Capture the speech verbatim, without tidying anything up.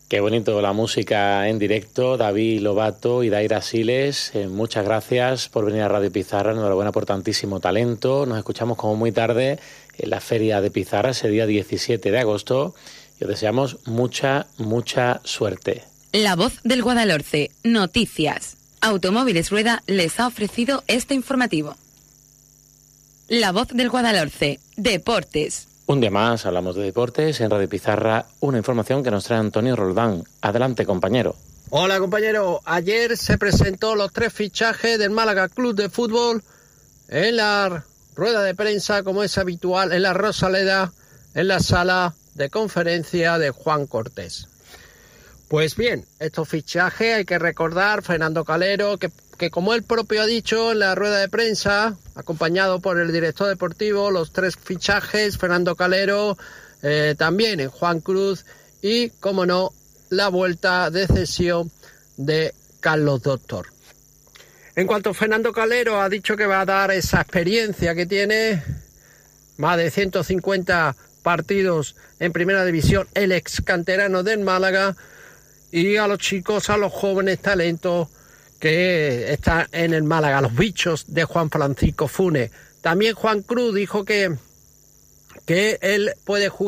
Qué bonito la música en directo, David Lobato y Daira Siles, eh, muchas gracias por venir a Radio Pizarra, enhorabuena por tantísimo talento, nos escuchamos como muy tarde en la Feria de Pizarra, ese día diecisiete de agosto, y os deseamos mucha, mucha suerte. La Voz del Guadalhorce, noticias. Automóviles Rueda les ha ofrecido este informativo. La Voz del Guadalhorce, deportes. Un día más hablamos de deportes en Radio Pizarra, una información que nos trae Antonio Roldán. Adelante, compañero. Hola, compañero. Ayer se presentó los tres fichajes del Málaga Club de Fútbol en la rueda de prensa, como es habitual, en la Rosaleda, en la sala de conferencia de Juan Cortés. Pues bien, estos fichajes hay que recordar, Fernando Calero, que, que como él propio ha dicho en la rueda de prensa, acompañado por el director deportivo, los tres fichajes, Fernando Calero, eh, también en Juan Cruz y, como no, la vuelta de cesión de Carlos Doctor. En cuanto a Fernando Calero, ha dicho que va a dar esa experiencia que tiene, más de ciento cincuenta partidos en primera división, el ex canterano del Málaga, y a los chicos, a los jóvenes talentos que están en el Málaga, los bichos de Juan Francisco Funes. También Juan Cruz dijo que, que él puede jugar